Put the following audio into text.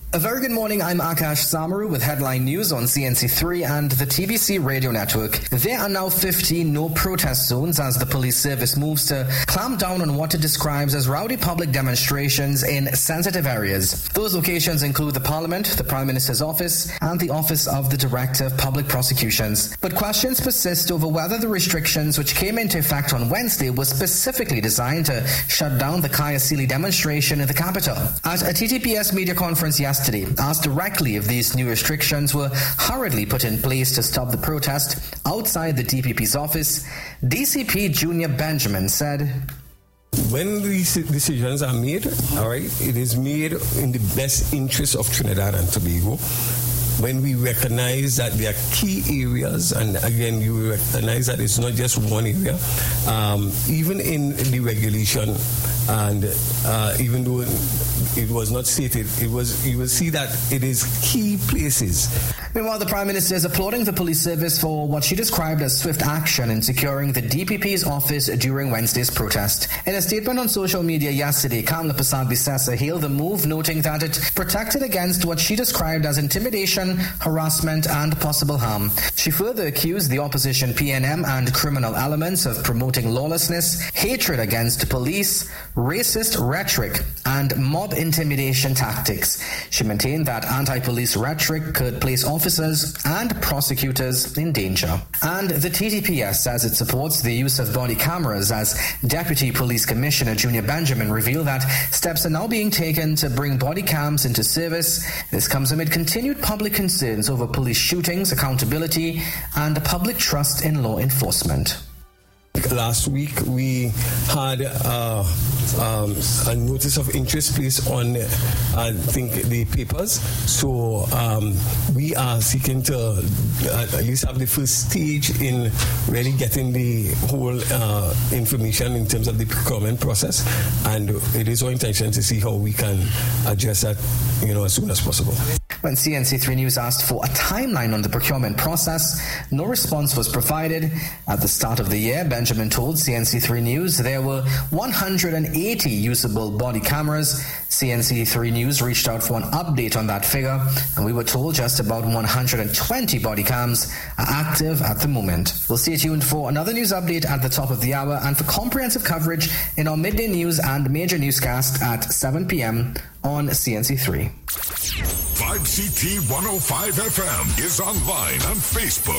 A very good morning, I'm Akash Samaru with headline news on CNC3 and the TBC radio network. There are now 15 no-protest zones as the police service moves to clamp down on what it describes as rowdy public demonstrations in sensitive areas. Those locations include the Parliament, the Prime Minister's office, and the Office of the Director of Public Prosecutions. But questions persist over whether the restrictions which came into effect on Wednesday were specifically designed to shut down the Kaya Sealy demonstration in the capital. At a TTPS media conference yesterday, asked directly if these new restrictions were hurriedly put in place to stop the protest outside the DPP's office, DCP Junior Benjamin said, when these decisions are made, all right, it is made in the best interest of Trinidad and Tobago. When we recognize that there are key areas, and again, you recognize that it's not just one area, even in the regulation, and even though it was not stated, you will see that it is key places. Meanwhile, the Prime Minister is applauding the police service for what she described as swift action in securing the DPP's office during Wednesday's protest. In a statement on social media yesterday, Kamla Persad-Bissessar hailed the move, noting that it protected against what she described as intimidation, harassment, and possible harm. She further accused the opposition PNM and criminal elements of promoting lawlessness, hatred against police, racist rhetoric, and mob intimidation tactics. She maintained that anti-police rhetoric could place officers and prosecutors in danger. And the TTPS says it supports the use of body cameras, as Deputy Police Commissioner Junior Benjamin revealed that steps are now being taken to bring body cams into service. This comes amid continued public concerns over police shootings, accountability, and public trust in law enforcement. Last week, we had a notice of interest placed on, I think, the papers. So we are seeking to at least have the first stage in really getting the whole information in terms of the procurement process. And it is our intention to see how we can address that, as soon as possible. When CNC3 News asked for a timeline on the procurement process, no response was provided. At the start of the year, Benjamin told CNC3 News there were 180 usable body cameras. CNC3 News reached out for an update on that figure, and we were told just about 120 body cams are active at the moment. We'll stay tuned for another news update at the top of the hour and for comprehensive coverage in our midday news and major newscast at 7 p.m. on CNC3. 5CT 105 FM is online on Facebook,